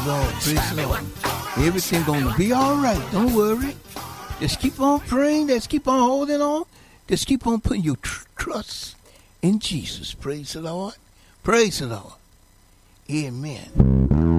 Lord. Praise the Lord. Everything gonna be all right. Don't worry. Just keep on praying. Just keep on holding on. Just keep on putting your trust in Jesus. Praise the Lord. Praise the Lord. Amen.